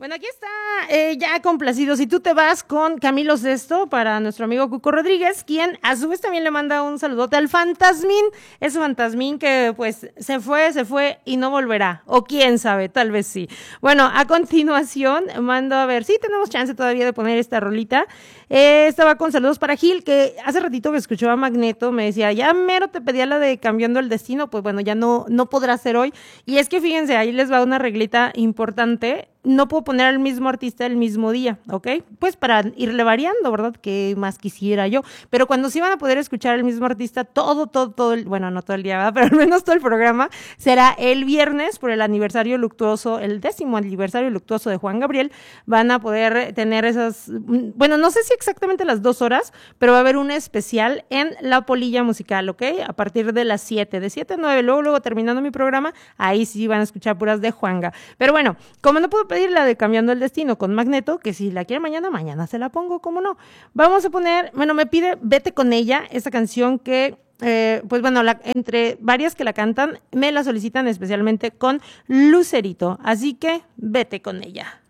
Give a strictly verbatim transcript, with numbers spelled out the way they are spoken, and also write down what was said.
Bueno, aquí está, eh, ya complacido. Si tú te vas con Camilo Sesto para nuestro amigo Cuco Rodríguez, quien a su vez también le manda un saludote al Fantasmín, ese Fantasmín que pues se fue, se fue y no volverá, o quién sabe, tal vez sí. Bueno, a continuación mando a ver, sí tenemos chance todavía de poner esta rolita. Eh, estaba con saludos para Gil, que hace ratito que escuchó a Magneto, me decía, ya mero te pedía la de Cambiando el Destino, pues bueno, ya no, no podrá ser hoy. Y es que fíjense, ahí les va una reglita importante. No puedo poner al mismo artista el mismo día, ¿ok? Pues para irle variando, ¿verdad? Que más quisiera yo. Pero cuando sí van a poder escuchar al mismo artista, todo, todo, todo, el, bueno, no todo el día, ¿verdad? Pero al menos todo el programa será el viernes por el aniversario luctuoso, el décimo aniversario luctuoso de Juan Gabriel. Van a poder tener esas, bueno, no sé si exactamente las dos horas, pero va a haber un especial en La Polilla Musical, ¿ok? A partir de las siete, de siete a nueve, luego, luego terminando mi programa, ahí sí van a escuchar puras de Juanga. Pero bueno, como no puedo pedir la de Cambiando el Destino con Magneto, que si la quiere mañana, mañana se la pongo, ¿cómo no? Vamos a poner, bueno, me pide Vete con ella, esta canción que, eh, pues bueno, la, entre varias que la cantan, me la solicitan especialmente con Lucerito, así que vete con ella.